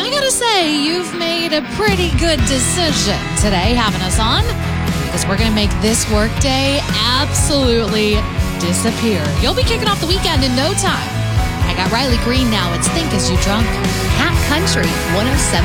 I gotta say, you've made a pretty good decision today having us on, because we're gonna make this workday absolutely disappear. You'll be kicking off the weekend in no time. I got Riley Green now. It's Think As You Drunk. Cat Country 107.